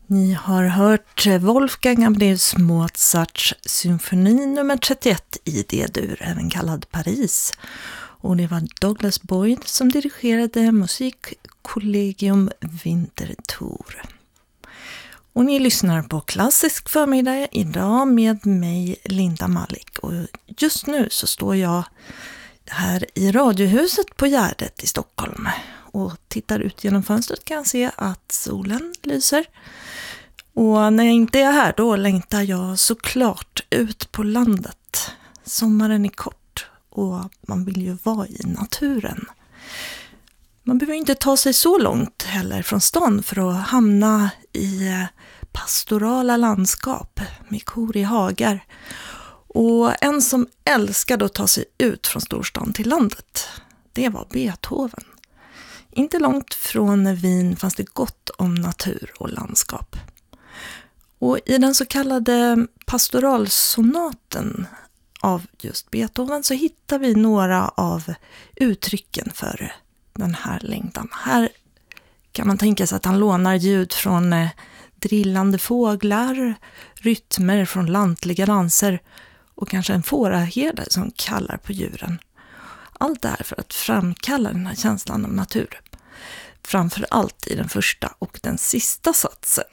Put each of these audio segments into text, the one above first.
Ni har hört Wolfgang Amadeus Mozarts symfoni nummer 31 i D-dur, även kallad Paris. Och det var Douglas Boyd som dirigerade Musikkollegium Winterthur. Och ni lyssnar på Klassisk förmiddag idag med mig, Linda Malik. Och just nu så står jag här i Radiohuset på Gärdet i Stockholm. Och tittar ut genom fönstret kan jag se att solen lyser. Och när jag inte är här då längtar jag såklart ut på landet. Sommaren är kort och man vill ju vara i naturen. Man behöver inte ta sig så långt heller från stan för att hamna i pastorala landskap med kor i hagar. Och en som älskade att ta sig ut från storstan till landet, det var Beethoven. Inte långt från Wien fanns det gott om natur och landskap. Och i den så kallade pastoralsonaten av just Beethoven så hittar vi några av uttrycken för den här längtan. Här kan man tänka sig att han lånar ljud från drillande fåglar, rytmer från lantliga danser och kanske en fåraherde som kallar på djuren. Allt det här för att framkalla den här känslan av natur. Framför allt i den första och den sista satsen.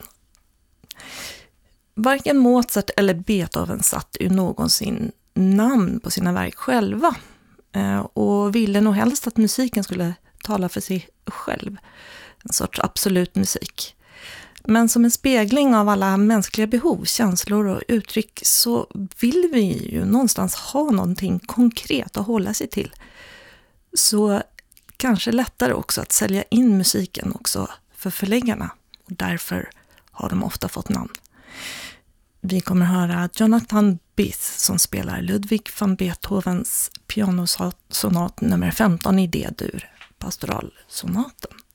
Varken Mozart eller Beethoven satte ju någonsin namn på sina verk själva. Och ville nog helst att musiken skulle tala för sig själv. En sorts absolut musik. Men som en spegling av alla mänskliga behov, känslor och uttryck så vill vi ju någonstans ha någonting konkret att hålla sig till. Så kanske lättare också att sälja in musiken också för förläggarna. Och därför har de ofta fått namn. Vi kommer höra Jonathan Bith som spelar Ludwig van Beethovens pianosonat nummer 15 i D-dur, pastoralsonaten.